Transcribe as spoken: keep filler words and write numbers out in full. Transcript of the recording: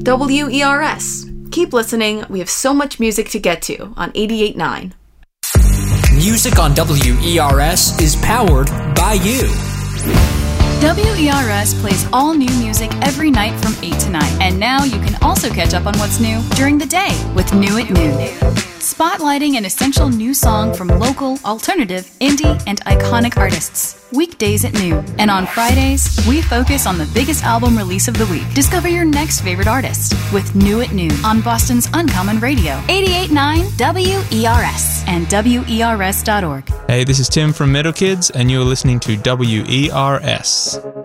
W E R S. Keep listening, we have so much music to get to on eighty-eight point nine. Music on W E R S is powered by you. W E R S plays all new music every night from eight to nine. And now you can also catch up on what's new during the day with New at Noon. Spotlighting an essential new song from local, alternative, indie, and iconic artists. Weekdays at noon. And on Fridays, we focus on the biggest album release of the week. Discover your next favorite artist with New at Noon on Boston's Uncommon Radio. eighty-eight point nine W E R S and W E R S dot org. Hey, this is Tim from Metal Kids, and you're listening to W E R S.